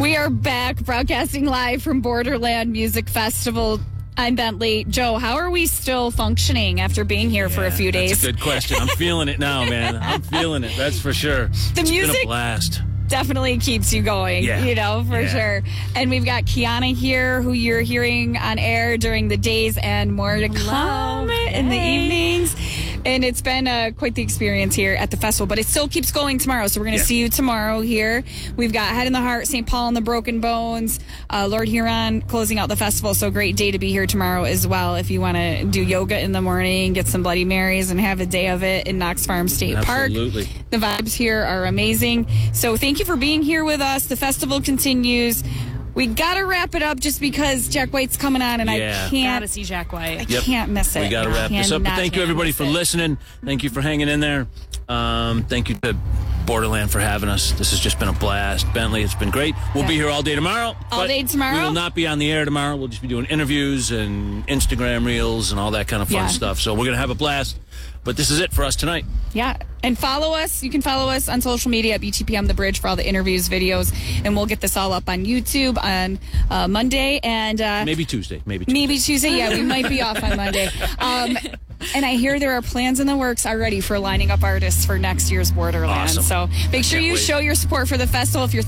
We are back broadcasting live from Borderland Music Festival. I'm Bentley. Joe, how are we still functioning after being here for a few days? That's a good question. I'm feeling it now, man. I'm feeling it. That's for sure. It's been music a blast. Definitely keeps you going, for sure. And we've got Kiana here, who you're hearing on air during the days and more to come in the evenings. And it's been quite the experience here at the festival, but it still keeps going tomorrow. So we're going to see you tomorrow here. We've got Head in the Heart, St. Paul and the Broken Bones, Lord Huron closing out the festival. So great day to be here tomorrow as well. If you want to do yoga in the morning, get some Bloody Marys and have a day of it in Knox Farm State Park. Absolutely. The vibes here are amazing. So thank you for being here with us. The festival continues. We got to wrap it up just because Jack White's coming on, and I can't. Gotta see Jack White. I can't miss it. We got to wrap this up. But thank you, everybody, for listening. Thank you for hanging in there. Thank you to Borderland for having us. This has just been a blast. Bentley, it's been great. We'll be here all day tomorrow. All day tomorrow? We will not be on the air tomorrow. We'll just be doing interviews and Instagram reels and all that kind of fun stuff. So we're going to have a blast. But this is it for us tonight. Yeah. And follow us. You can follow us on social media at BTPM The Bridge for all the interviews, videos. And we'll get this all up on YouTube on Monday. And maybe Tuesday. Maybe Tuesday. Yeah, we might be off on Monday. And I hear there are plans in the works already for lining up artists for next year's Borderland. Awesome. So make sure you show your support for the festival if you're